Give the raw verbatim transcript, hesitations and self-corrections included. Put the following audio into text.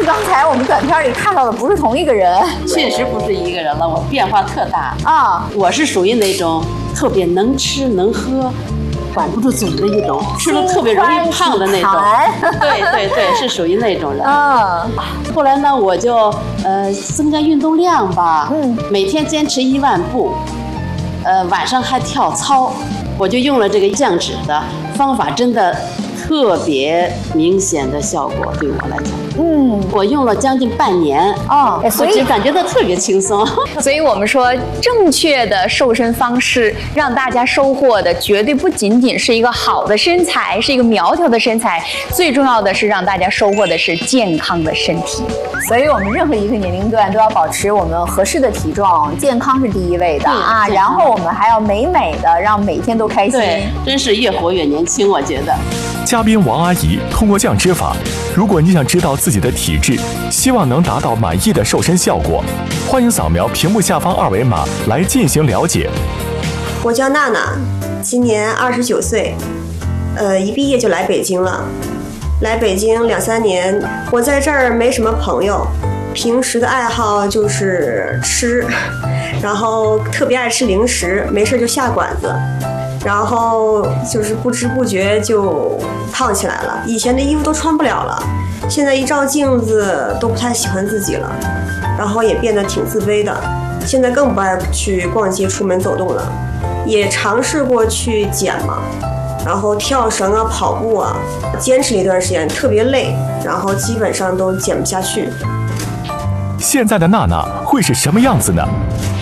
刚才我们短片里看到的不是同一个人。 确实不是一个人了，我变化特大啊！ 我是属于那种特别能吃能喝。管不住嘴的一种，吃了特别容易胖的那种。对对对，是属于那种人。嗯。后来呢，我就呃增加运动量吧，嗯，每天坚持一万步，呃晚上还跳操，我就用了这个降脂的方法，真的特别明显的效果，对我来讲。嗯，我用了将近半年啊，哦，所以感觉到特别轻松。 所以我们说，正确的瘦身方式，让大家收获的绝对不仅仅是一个好的身材，是一个苗条的身材，最重要的是让大家收获的是健康的身体。 所以我们任何一个年龄段都要保持我们合适的体重，健康是第一位的啊。然后我们还要美美的，让每天都开心。 对，真是越活越年轻，我觉得。 嘉宾王阿姨通过降脂法，如果你想知道自己的体质，希望能达到满意的瘦身效果，欢迎扫描屏幕下方二维码来进行了解。 我叫娜娜，今年二十九岁，呃，一毕业就来北京了。来北京两三年，我在这儿没什么朋友，平时的爱好就是吃，然后特别爱吃零食，没事就下馆子。然后就是不知不觉就胖起来了，以前的衣服都穿不了了，现在一照镜子都不太喜欢自己了，然后也变得挺自卑的，现在更不爱去逛街出门走动了，也尝试过去减嘛，然后跳绳啊跑步啊，坚持了一段时间特别累，然后基本上都减不下去。 现在的娜娜会是什么样子呢？